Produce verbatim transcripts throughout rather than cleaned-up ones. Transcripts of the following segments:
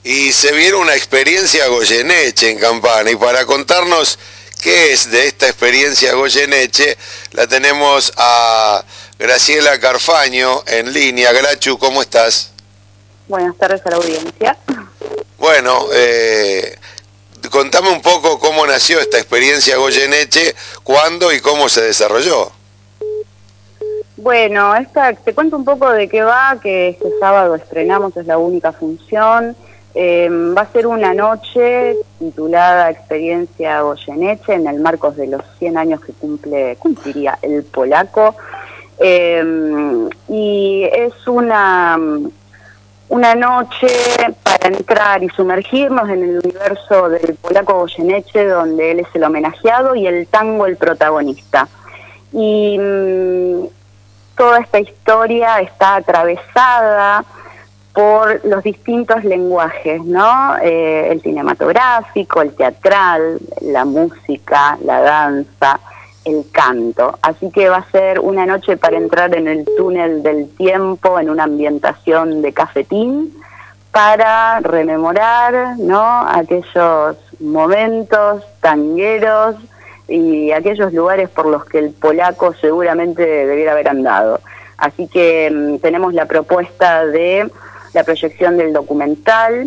Y se viene una experiencia Goyeneche en Campana, y para contarnos qué es de esta experiencia Goyeneche, la tenemos a Graciela Carfaño en línea. Grachu, ¿cómo estás? Buenas tardes a la audiencia. Bueno, eh, contame un poco cómo nació esta experiencia Goyeneche, cuándo y cómo se desarrolló. Bueno, esta, te cuento un poco de qué va, que este sábado estrenamos, es la única función. Eh, va a ser una noche titulada Experiencia Goyeneche en el marco de los cien años que cumple, cumpliría el polaco. Eh, y es una, una noche para entrar y sumergirnos en el universo del polaco Goyeneche, donde él es el homenajeado y el tango el protagonista. Y mm, toda esta historia está atravesada por los distintos lenguajes, ¿no? Eh, el cinematográfico, el teatral, la música, la danza, el canto. Así que va a ser una noche para entrar en el túnel del tiempo, en una ambientación de cafetín, para rememorar, ¿no?, aquellos momentos tangueros y aquellos lugares por los que el polaco seguramente debiera haber andado. Así que mmm, tenemos la propuesta de la proyección del documental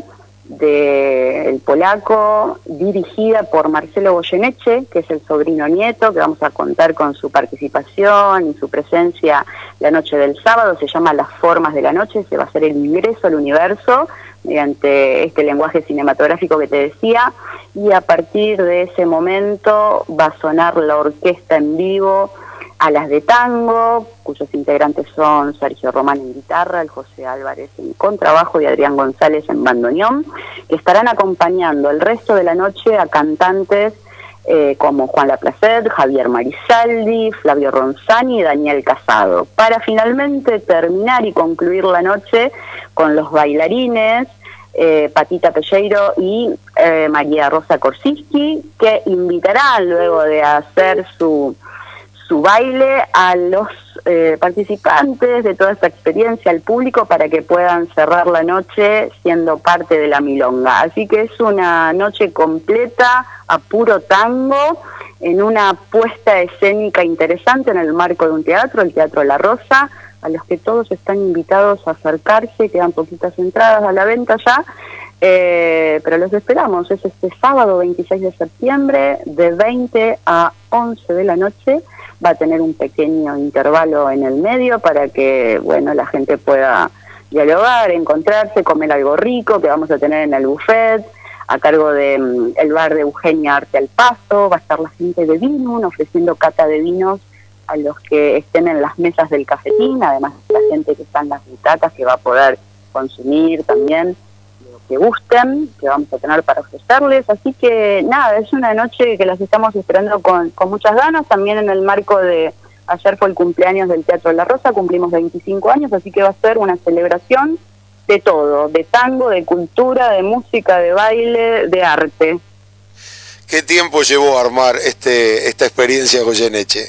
de El Polaco, dirigida por Marcelo Goyeneche, que es el sobrino nieto, que vamos a contar con su participación y su presencia la noche del sábado. Se llama Las Formas de la Noche, se va a hacer el ingreso al universo mediante este lenguaje cinematográfico que te decía, y a partir de ese momento va a sonar la orquesta en vivo a las de tango, cuyos integrantes son Sergio Román en guitarra, el José Álvarez en contrabajo y Adrián González en bandoneón, que estarán acompañando el resto de la noche a cantantes eh, como Juan Laplacet, Javier Marisaldi, Flavio Ronzani y Daniel Casado, para finalmente terminar y concluir la noche con los bailarines Eh, Patita Pelleiro y eh, María Rosa Korsinski, que invitarán luego de hacer su, su baile a los eh, participantes de toda esta experiencia, al público, para que puedan cerrar la noche siendo parte de la milonga. Así que es una noche completa a puro tango, en una puesta escénica interesante en el marco de un teatro, el Teatro La Rosa, a los que todos están invitados a acercarse. Quedan poquitas entradas a la venta ya, eh, pero los esperamos. Es este sábado veintiséis de septiembre, de veinte a once de la noche. Va a tener un pequeño intervalo en el medio para que, bueno, la gente pueda dialogar, encontrarse, comer algo rico que vamos a tener en el buffet, a cargo de um, el bar de Eugenia Arte al Paso. Va a estar la gente de Vinum ofreciendo cata de vinos a los que estén en las mesas del cafetín, además la gente que está en las butacas, que va a poder consumir también lo que gusten, que vamos a tener para ofrecerles. Así que nada, es una noche que las estamos esperando con, con muchas ganas, también en el marco de, ayer fue el cumpleaños del Teatro La Rosa, cumplimos veinticinco años, así que va a ser una celebración de todo, de tango, de cultura, de música, de baile, de arte. ¿Qué tiempo llevó a armar este, esta experiencia Goyeneche?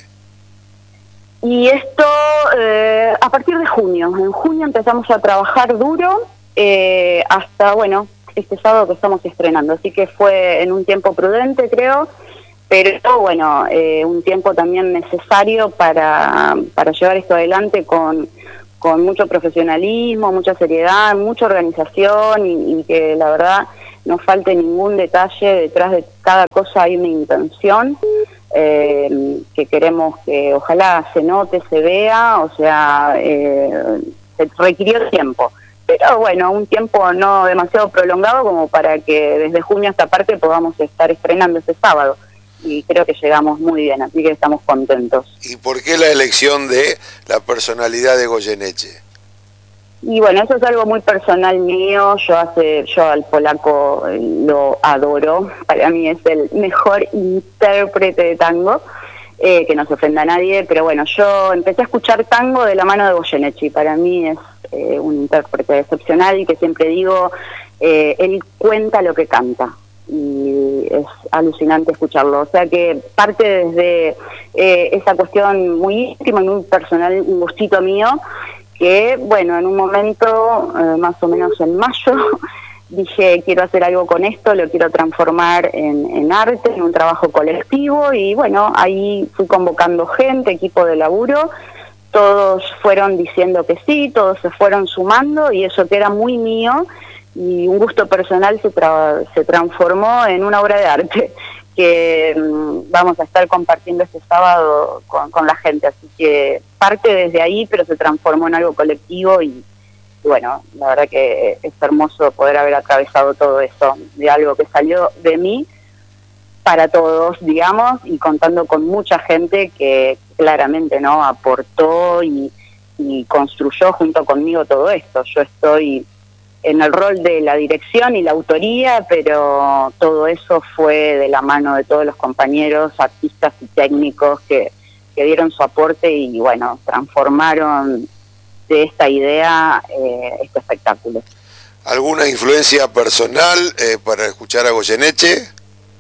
Y esto eh, a partir de junio. En junio empezamos a trabajar duro eh, hasta, bueno, este sábado que estamos estrenando. Así que fue en un tiempo prudente, creo, pero bueno, eh, un tiempo también necesario para, para llevar esto adelante con, con mucho profesionalismo, mucha seriedad, mucha organización y, y que la verdad no falte ningún detalle. Detrás de cada cosa hay una intención. Eh, que queremos que ojalá se note, se vea, o sea, eh, se requirió tiempo, pero bueno, un tiempo no demasiado prolongado como para que desde junio hasta parte podamos estar estrenando este sábado, y creo que llegamos muy bien, así que estamos contentos. ¿Y por qué la elección de la personalidad de Goyeneche? Y bueno, eso es algo muy personal mío. Yo hace, yo al polaco lo adoro. Para mí es el mejor intérprete de tango, eh, que no se ofenda a nadie, pero bueno, yo empecé a escuchar tango de la mano de Goyeneche y para mí es eh, un intérprete excepcional y que siempre digo, eh, él cuenta lo que canta. Y es alucinante escucharlo, o sea que parte desde eh, esa cuestión muy íntima y muy personal, un gustito mío, que bueno, en un momento, eh, más o menos en mayo, dije, quiero hacer algo con esto, lo quiero transformar en, en arte, en un trabajo colectivo, y bueno, ahí fui convocando gente, equipo de laburo, todos fueron diciendo que sí, todos se fueron sumando, y eso que era muy mío, y un gusto personal se, tra se transformó en una obra de arte, que mmm, vamos a estar compartiendo este sábado con, con la gente, así que parte desde ahí, pero se transformó en algo colectivo, y bueno, la verdad que es hermoso poder haber atravesado todo eso, de algo que salió de mí para todos, digamos, y contando con mucha gente que claramente no aportó y, y construyó junto conmigo todo esto. Yo estoy en el rol de la dirección y la autoría, pero todo eso fue de la mano de todos los compañeros, artistas y técnicos que, que dieron su aporte y bueno, transformaron de esta idea eh, este espectáculo. ¿Alguna influencia personal eh, para escuchar a Goyeneche?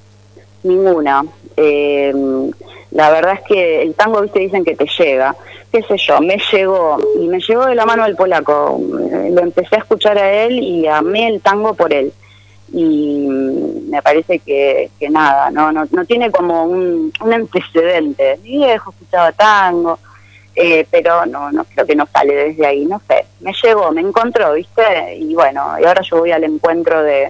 Ninguna. Eh, la verdad es que el tango, viste, dicen que te llega. Qué sé yo, me llegó, y me llegó de la mano del polaco. Lo empecé a escuchar a él y amé el tango por él. Y me parece que, que nada, no, no, no tiene como un, un antecedente. Mi viejo escuchaba tango. Eh, pero no, no creo que no sale desde ahí, no sé, me llegó, me encontró, ¿viste? Y bueno, y ahora yo voy al encuentro de,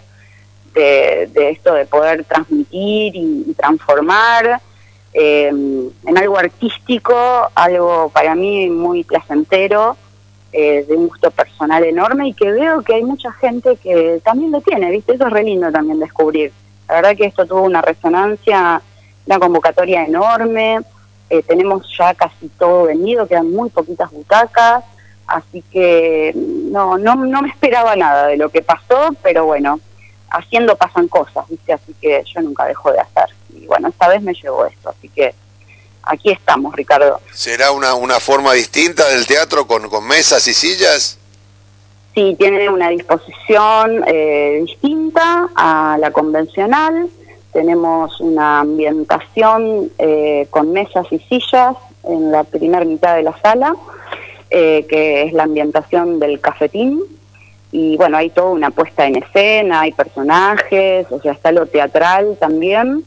de, de esto de poder transmitir y, y transformar eh, en algo artístico, algo para mí muy placentero, eh, de un gusto personal enorme, y que veo que hay mucha gente que también lo tiene, ¿viste? Eso es re lindo también descubrir. La verdad que esto tuvo una resonancia, una convocatoria enorme. Eh, tenemos ya casi todo vendido, quedan muy poquitas butacas, así que no, no, no me esperaba nada de lo que pasó, pero bueno, haciendo pasan cosas, ¿viste? Así que yo nunca dejo de hacer. Y bueno, esta vez me llegó esto, así que aquí estamos, Ricardo. ¿Será una, una forma distinta del teatro con, con mesas y sillas? Sí, tiene una disposición eh, distinta a la convencional. Tenemos una ambientación eh, con mesas y sillas en la primera mitad de la sala, eh, que es la ambientación del cafetín. Y bueno, hay toda una puesta en escena, hay personajes, o sea, está lo teatral también.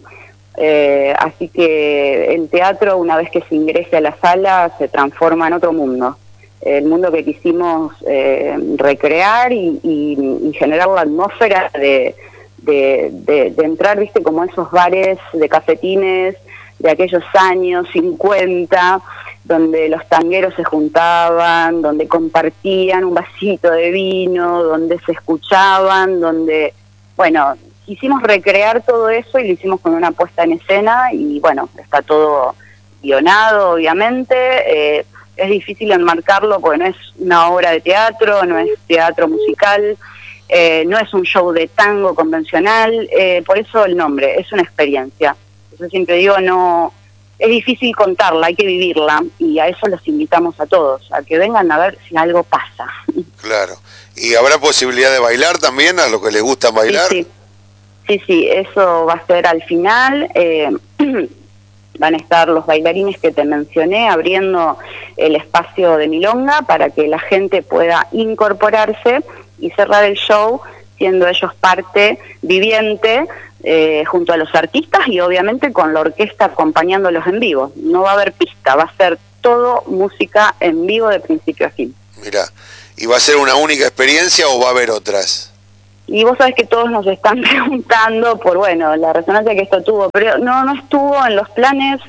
Eh, así que el teatro, una vez que se ingrese a la sala, se transforma en otro mundo. El mundo que quisimos eh, recrear y, y, y generar la atmósfera de... De, de, de entrar, viste, como esos bares de cafetines de aquellos años cincuenta, donde los tangueros se juntaban, donde compartían un vasito de vino, donde se escuchaban, donde, bueno, quisimos recrear todo eso y lo hicimos con una puesta en escena y bueno, está todo guionado, obviamente. Eh, es difícil enmarcarlo porque no es una obra de teatro, no es teatro musical. Eh, no es un show de tango convencional, eh, por eso el nombre, es una experiencia. Yo siempre digo, no, es difícil contarla, hay que vivirla, y a eso los invitamos a todos, a que vengan a ver si algo pasa. Claro. ¿Y habrá posibilidad de bailar también a los que les gusta bailar? Sí, sí, sí, sí, eso va a ser al final. Eh, van a estar los bailarines que te mencioné abriendo el espacio de milonga para que la gente pueda incorporarse y cerrar el show siendo ellos parte viviente eh, junto a los artistas y obviamente con la orquesta acompañándolos en vivo. No va a haber pista, va a ser todo música en vivo de principio a fin. Mira, ¿y va a ser una única experiencia o va a haber otras? Y vos sabés que todos nos están preguntando por, bueno, la resonancia que esto tuvo, pero no, no estuvo en los planes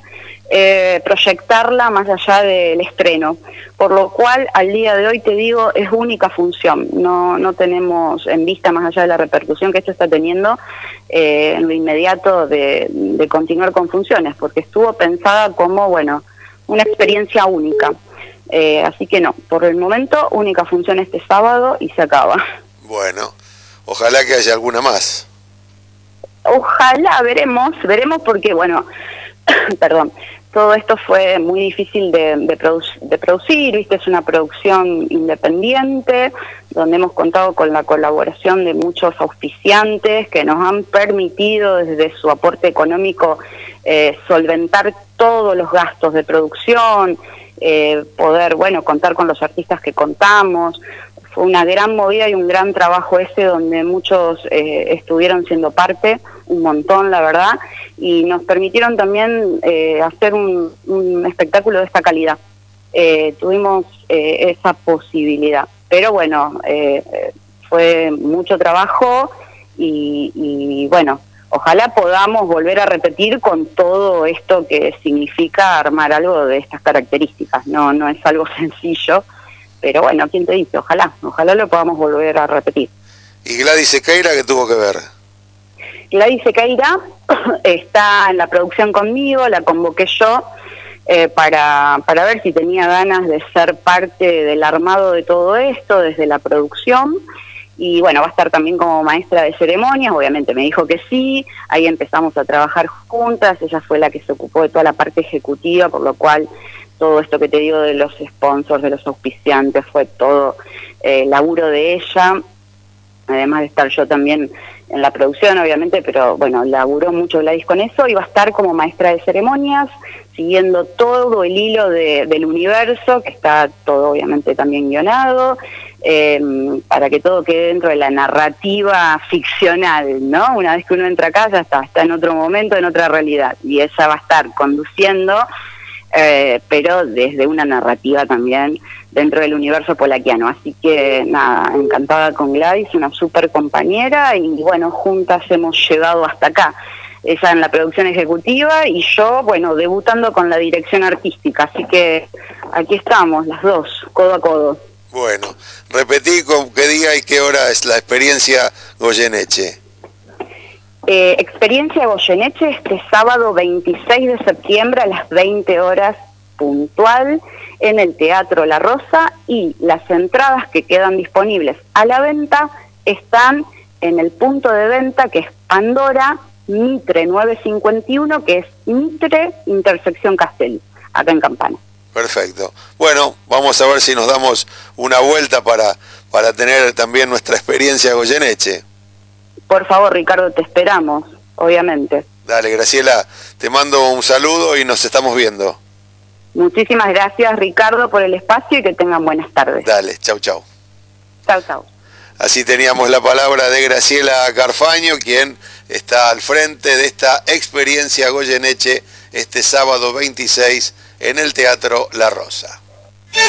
eh, proyectarla más allá del estreno, por lo cual al día de hoy te digo, es única función, no, no tenemos en vista más allá de la repercusión que esto está teniendo eh, en lo inmediato de, de continuar con funciones, porque estuvo pensada como, bueno, una experiencia única, eh, así que no, por el momento única función este sábado y se acaba. Bueno, ojalá que haya alguna más. Ojalá, veremos, veremos porque, bueno, perdón, todo esto fue muy difícil de, de, produ de producir, ¿viste? Es una producción independiente, donde hemos contado con la colaboración de muchos auspiciantes que nos han permitido desde su aporte económico eh, solventar todos los gastos de producción, eh, poder, bueno, contar con los artistas que contamos. O fue una gran movida y un gran trabajo ese donde muchos eh, estuvieron siendo parte, un montón la verdad, y nos permitieron también eh, hacer un, un espectáculo de esta calidad. Eh, tuvimos eh, esa posibilidad, pero bueno, eh, fue mucho trabajo y, y bueno, ojalá podamos volver a repetir con todo esto que significa armar algo de estas características. No, no es algo sencillo, pero bueno, ¿quién te dice? Ojalá, ojalá lo podamos volver a repetir. ¿Y Gladys Sequeira qué tuvo que ver? Gladys Sequeira está en la producción conmigo, la convoqué yo eh, para, para ver si tenía ganas de ser parte del armado de todo esto, desde la producción. Y bueno, va a estar también como maestra de ceremonias, obviamente me dijo que sí, ahí empezamos a trabajar juntas, ella fue la que se ocupó de toda la parte ejecutiva, por lo cual todo esto que te digo de los sponsors, de los auspiciantes, fue todo eh, laburo de ella, además de estar yo también en la producción, obviamente, pero bueno, laburó mucho Gladys con eso, y va a estar como maestra de ceremonias, siguiendo todo el hilo de, del universo, que está todo obviamente también guionado, eh, para que todo quede dentro de la narrativa ficcional, ¿no? Una vez que uno entra acá ya está, está en otro momento, en otra realidad, y ella va a estar conduciendo, eh, pero desde una narrativa también dentro del universo polaquiano. Así que nada, encantada con Gladys, una súper compañera, y bueno, juntas hemos llegado hasta acá. Ella en la producción ejecutiva y yo, bueno, debutando con la dirección artística, así que aquí estamos, las dos, codo a codo. Bueno, repetí con qué día y qué hora es la experiencia Goyeneche. Eh, experiencia Goyeneche este sábado veintiséis de septiembre a las veinte horas puntual en el Teatro La Rosa, y las entradas que quedan disponibles a la venta están en el punto de venta que es Pandora, Mitre nueve cincuenta y uno, que es Mitre Intersección Castelli, acá en Campana. Perfecto. Bueno, vamos a ver si nos damos una vuelta para, para tener también nuestra experiencia Goyeneche. Por favor, Ricardo, te esperamos, obviamente. Dale, Graciela, te mando un saludo y nos estamos viendo. Muchísimas gracias, Ricardo, por el espacio y que tengan buenas tardes. Dale, chau, chau. Chau, chau. Así teníamos la palabra de Graciela Carfaño, quien está al frente de esta experiencia Goyeneche este sábado veintiséis en el Teatro La Rosa.